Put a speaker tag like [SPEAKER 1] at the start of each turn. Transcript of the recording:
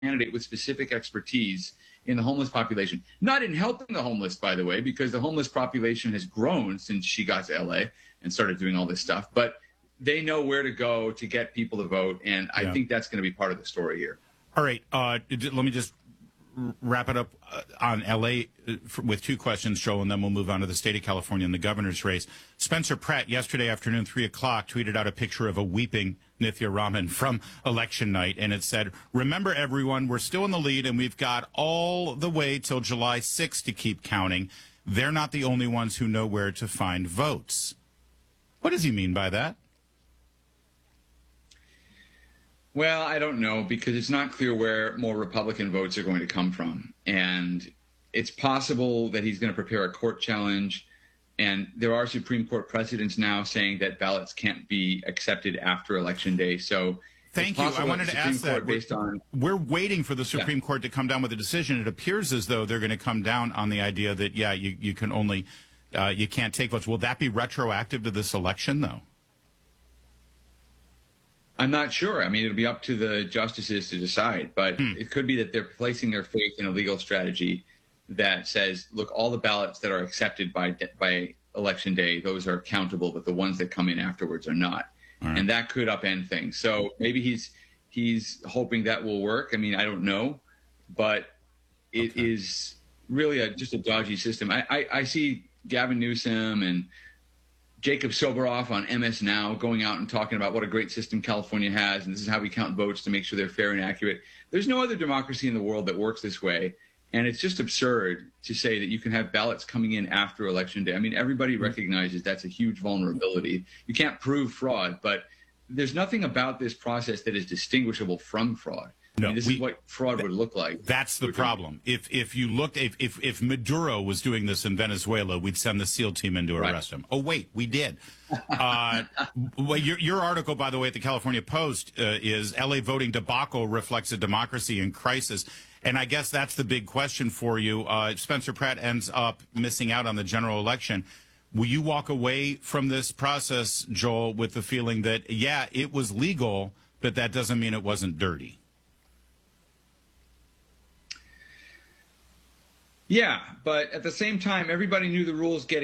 [SPEAKER 1] candidate with specific expertise in the homeless population. Not in helping the homeless, by the way, because the homeless population has grown since she got to LA and started doing all this stuff. But they know where to go to get people to vote. And I think that's going to be part of the story here.
[SPEAKER 2] All right. Let me just wrap it up on L.A. with two questions, Joel, and then we'll move on to the state of California and the governor's race. Spencer Pratt, yesterday afternoon, 3 o'clock, tweeted out a picture of a weeping Nithya Raman from election night, and it said, "Remember, everyone, we're still in the lead, and we've got all the way till July 6th to keep counting. They're not the only ones who know where to find votes." What does he mean by that?
[SPEAKER 1] Well, I don't know, because it's not clear where more Republican votes are going to come from. And it's possible that he's going to prepare a court challenge. And there are Supreme Court precedents now saying that ballots can't be accepted after Election Day. So
[SPEAKER 2] thank you. I wanted to ask that. We're waiting for the Supreme Court to come down with a decision. It appears as though they're going to come down on the idea that, you can only, you can't take votes. Will that be retroactive to this election, though?
[SPEAKER 1] I'm not sure. I mean, it'll be up to the justices to decide, but it could be that they're placing their faith in a legal strategy that says, look, all the ballots that are accepted by Election Day, those are countable, but the ones that come in afterwards are not. Right. And that could upend things. So maybe he's hoping that will work. I mean, I don't know, but it is really just a dodgy system. I see Gavin Newsom and Jacob Soboroff on MS Now going out and talking about what a great system California has, and this is how we count votes to make sure they're fair and accurate. There's no other democracy in the world that works this way, and it's just absurd to say that you can have ballots coming in after Election Day. I mean, everybody recognizes that's a huge vulnerability. You can't prove fraud, but there's nothing about this process that is distinguishable from fraud.
[SPEAKER 2] No,
[SPEAKER 1] I mean, this is what fraud would look like.
[SPEAKER 2] That's the problem. If you looked, if Maduro was doing this in Venezuela, we'd send the SEAL team in to arrest him. Oh wait, we did. Well, your article, by the way, at the California Post is "LA voting debacle reflects a democracy in crisis," and I guess that's the big question for you. Spencer Pratt ends up missing out on the general election. Will you walk away from this process, Joel, with the feeling that it was legal, but that doesn't mean it wasn't dirty?
[SPEAKER 1] Yeah, but at the same time, everybody knew the rules getting